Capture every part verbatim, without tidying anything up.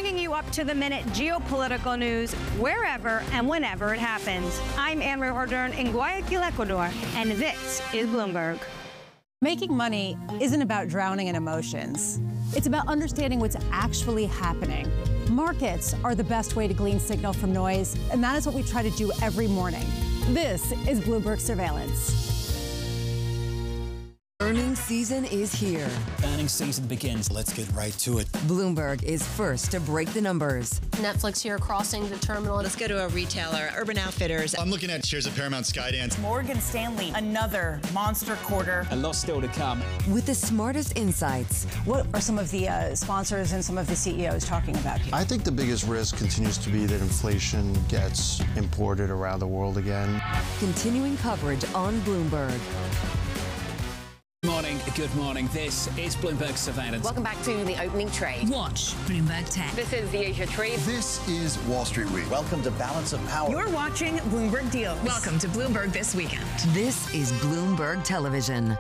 bringing you up-to-the-minute geopolitical news wherever and whenever it happens. I'm Anne-Marie Ordern in Guayaquil, Ecuador, and this is Bloomberg. Making money isn't about drowning in emotions. It's about understanding what's actually happening. Markets are the best way to glean signal from noise, and that is what we try to do every morning. This is Bloomberg Surveillance. Earnings season is here. Earnings season begins. Let's get right to it. Bloomberg is first to break the numbers. Netflix here crossing the terminal. Let's go to a retailer, Urban Outfitters. I'm looking at shares of Paramount Skydance. Morgan Stanley, another monster quarter. A lot still to come. With the smartest insights. What are some of the uh, sponsors and some of the C E Os talking about here? I think the biggest risk continues to be that inflation gets imported around the world again. Continuing coverage on Bloomberg. Good morning, good morning. This is Bloomberg Surveillance. Welcome back to the opening trade. Watch Bloomberg Tech. This is the Asia Trade. This is Wall Street Week. Welcome to Balance of Power. You're watching Bloomberg Deals. Welcome to Bloomberg This Weekend. This is Bloomberg Television.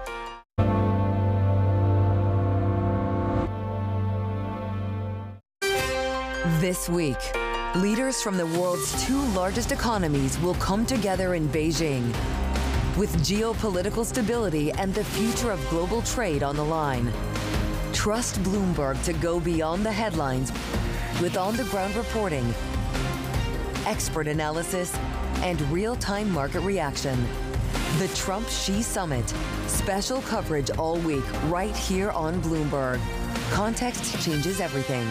This week, leaders from the world's two largest economies will come together in Beijing. With geopolitical stability and the future of global trade on the line. Trust Bloomberg to go beyond the headlines with on-the-ground reporting, expert analysis, and real-time market reaction. The Trump-Xi Summit. Special coverage all week right here on Bloomberg. Context changes everything.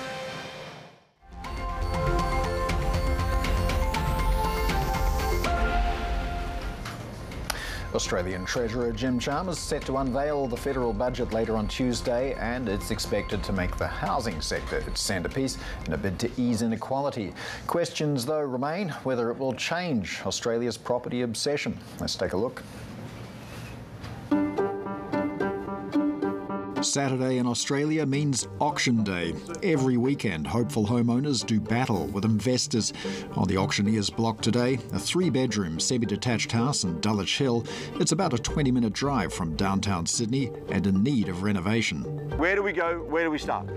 Australian Treasurer Jim Chalmers is set to unveil the federal budget later on Tuesday, and it's expected to make the housing sector its centrepiece in a bid to ease inequality. Questions, though, remain whether it will change Australia's property obsession. Let's take a look. Saturday in Australia means auction day. Every weekend, hopeful homeowners do battle with investors. On the auctioneer's block today, a three-bedroom semi-detached house in Dulwich Hill. It's about a twenty-minute drive from downtown Sydney and in need of renovation. Where do we go? Where do we start?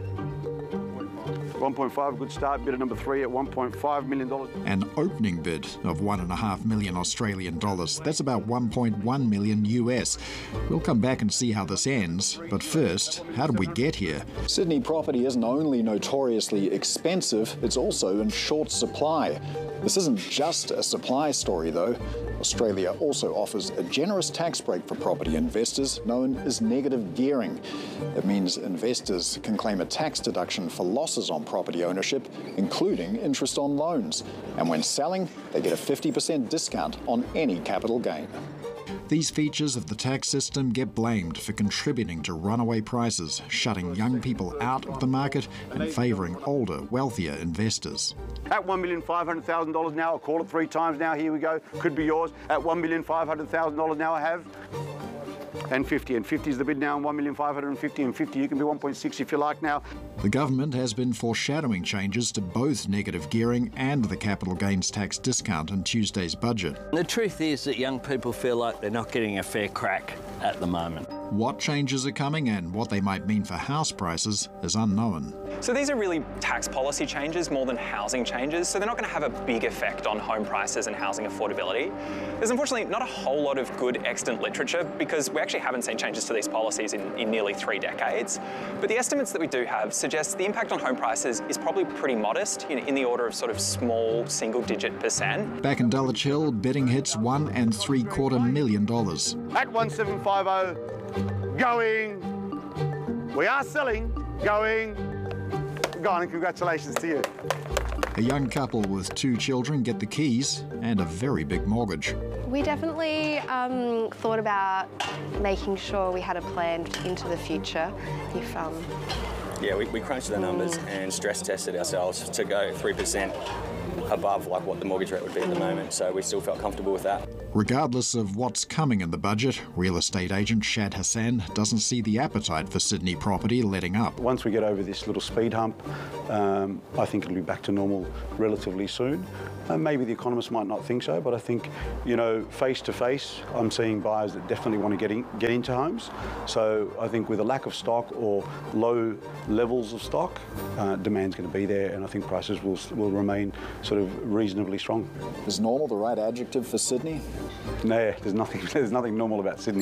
one point five, good start. Bidder number three at one point five million dollars. An opening bid of one point five million Australian dollars. That's about one point one million U S. We'll come back and see how this ends. But first, how did we get here? Sydney property isn't only notoriously expensive, it's also in short supply. This isn't just a supply story, though. Australia also offers a generous tax break for property investors known as negative gearing. It means investors can claim a tax deduction for losses on property ownership, including interest on loans. And when selling, they get a fifty percent discount on any capital gain. These features of the tax system get blamed for contributing to runaway prices, shutting young people out of the market and favouring older, wealthier investors. At one million five hundred thousand dollars now, I'll call it three times now, here we go, could be yours. At one million five hundred thousand dollars now I have. And fifty, and fifty is the bid now, and one million five hundred fifty, and fifty you can be one point six if you like now. The government has been foreshadowing changes to both negative gearing and the capital gains tax discount in Tuesday's budget. The truth is that young people feel like they're not getting a fair crack at the moment. What changes are coming and what they might mean for house prices is unknown. So these are really tax policy changes more than housing changes, so they're not going to have a big effect on home prices and housing affordability. There's unfortunately not a whole lot of good extant literature because we actually haven't seen changes to these policies in, in nearly three decades. But the estimates that we do have suggest the impact on home prices is probably pretty modest, you know, in the order of sort of small single-digit percent. Back in Dulwich Hill, bidding hits one and three quarter million dollars. At one seven five zero, going. We are selling, going. Go on, and congratulations to you. A young couple with two children get the keys and a very big mortgage. We definitely um, thought about making sure we had a plan into the future. If um, yeah, we, we crunched the numbers mm. and stress tested ourselves to go three percent above like what the mortgage rate would be at the moment. So we still felt comfortable with that. Regardless of what's coming in the budget, real estate agent Shad Hassan doesn't see the appetite for Sydney property letting up. Once we get over this little speed hump, um, I think it'll be back to normal relatively soon. Uh, maybe the economists might not think so, but I think, you know, face to face, I'm seeing buyers that definitely want to get in, get into homes. So I think with a lack of stock or low levels of stock, uh, demand's going to be there, and I think prices will will remain sort of reasonably strong. Is normal the right adjective for Sydney? No, there's nothing. There's nothing normal about Sydney.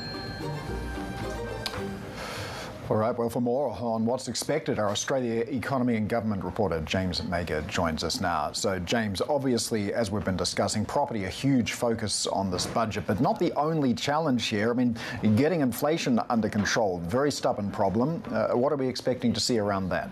All right, well, for more on what's expected, our Australia economy and government reporter James Mager joins us now. So, James, obviously, as we've been discussing, property a huge focus on this budget, but not the only challenge here. I mean, getting inflation under control, very stubborn problem. Uh, what are we expecting to see around that?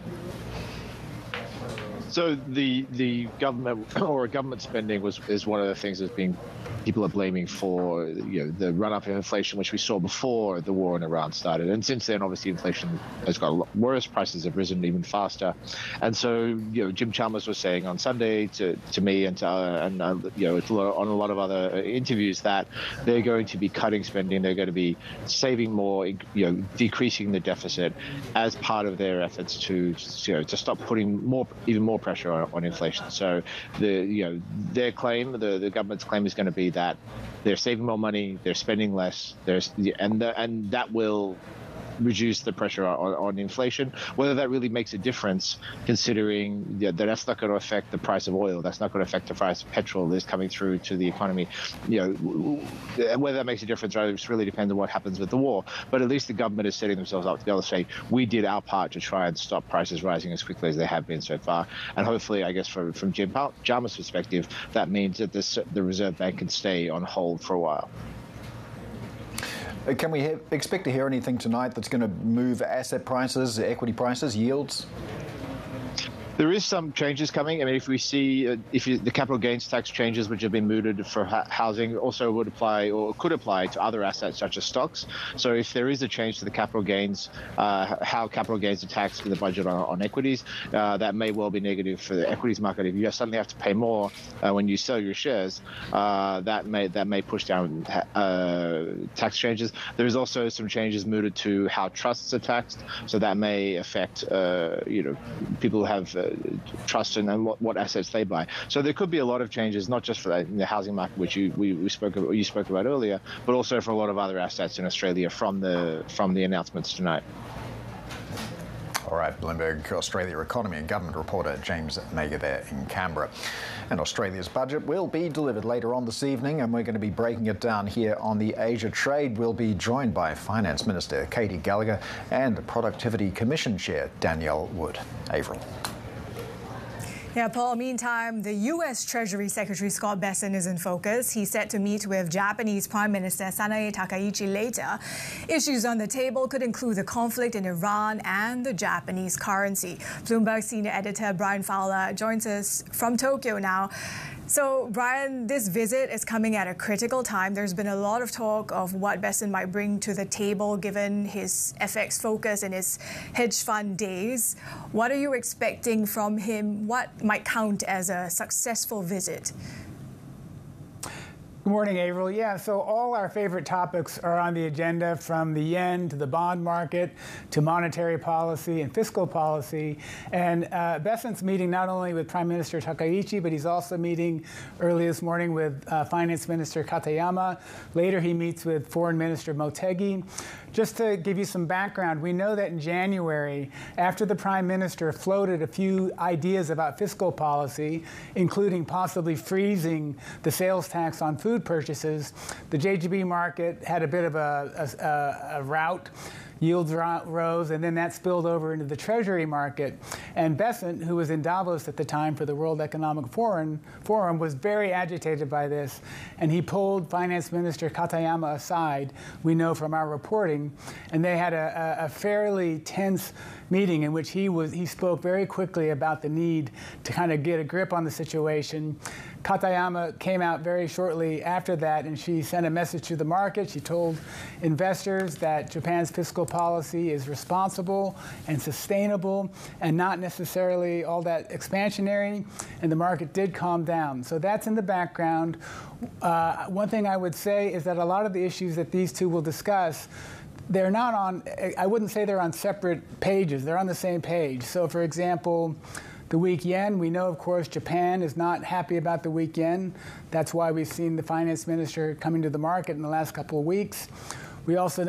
So the the government or government spending was is one of the things that's being people are blaming for, you know, the run up in inflation, which we saw before the war in Iran started, and since then obviously inflation has got a lot worse. Prices have risen even faster, and so you know Jim Chalmers was saying on Sunday to, to me and to, uh, and uh, you know on a lot of other interviews that they're going to be cutting spending, they're going to be saving more, you know, decreasing the deficit as part of their efforts to you know to stop putting more even more pressure on, on inflation. So the you know their claim, the, the government's claim is going to be that they're saving more money, they're spending less, there's and the, and that will reduce the pressure on, on inflation. Whether that really makes a difference, considering that that's not going to affect the price of oil, that's not going to affect the price of petrol that's coming through to the economy. You know, whether that makes a difference, right, it really depends on what happens with the war. But at least the government is setting themselves up to be able to say, we did our part to try and stop prices rising as quickly as they have been so far. And hopefully, I guess, from, from Jim Chalmers' perspective, that means that this, the Reserve Bank can stay on hold for a while. Can we expect to hear anything tonight that's going to move asset prices, equity prices, yields? There is some changes coming. I mean, if we see uh, if you, the capital gains tax changes, which have been mooted for ha housing, also would apply or could apply to other assets such as stocks. So if there is a change to the capital gains, uh, how capital gains are taxed in the budget on, on equities, uh, that may well be negative for the equities market. If you suddenly have to pay more uh, when you sell your shares, uh, that may that may push down uh, tax changes. There is also some changes mooted to how trusts are taxed, so that may affect uh, you know people who have uh, trust in and what, what assets they buy. So there could be a lot of changes, not just for that in the housing market, which you we, we spoke about, you spoke about earlier, but also for a lot of other assets in Australia from the from the announcements tonight. All right, Bloomberg Australia economy and government reporter James Mager there in Canberra. And Australia's budget will be delivered later on this evening, and we're going to be breaking it down here on the Asia Trade. We'll be joined by Finance Minister Katie Gallagher and Productivity Commission Chair Danielle Wood. Avril. Yeah, Paul, meantime, the U S Treasury Secretary Scott Bessent is in focus. He's set to meet with Japanese Prime Minister Sanae Takaichi later. Issues on the table could include the conflict in Iran and the Japanese currency. Bloomberg senior editor Brian Fowler joins us from Tokyo now. So, Brian, this visit is coming at a critical time. There's been a lot of talk of what Bessent might bring to the table given his F X focus and his hedge fund days. What are you expecting from him? What might count as a successful visit? Good morning, Avril. Yeah, so all our favorite topics are on the agenda, from the yen to the bond market to monetary policy and fiscal policy. And uh, Bessent's meeting not only with Prime Minister Takaichi, but he's also meeting early this morning with uh, Finance Minister Katayama. Later, he meets with Foreign Minister Motegi. Just to give you some background, we know that in January, after the Prime Minister floated a few ideas about fiscal policy, including possibly freezing the sales tax on food purchases, the J G B market had a bit of a, a, a rout. Yields rose, and then that spilled over into the Treasury market. And Bessent, who was in Davos at the time for the World Economic Forum, Forum, was very agitated by this, and he pulled Finance Minister Katayama aside, we know from our reporting, and they had a, a, a fairly tense meeting in which he was he spoke very quickly about the need to kind of get a grip on the situation. Katayama came out very shortly after that, and she sent a message to the market. She told investors that Japan's fiscal policy is responsible and sustainable and not necessarily all that expansionary, and the market did calm down. So that's in the background. Uh, one thing I would say is that a lot of the issues that these two will discuss, they're not on, I wouldn't say they're on separate pages. They're on the same page. So, for example, the weak yen, we know, of course, Japan is not happy about the weak yen. That's why we've seen the finance minister coming to the market in the last couple of weeks. We also know